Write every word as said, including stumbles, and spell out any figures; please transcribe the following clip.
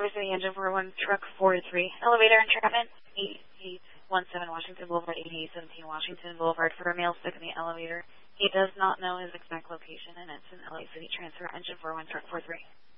Culver City, engine four one, truck four three. Elevator entrapment, eighty-eight seventeen Washington Boulevard, eighty-eight seventeen Washington Boulevard for a male stuck in the elevator. He does not know his exact location, and it's an L A City transfer, engine four one, truck four three.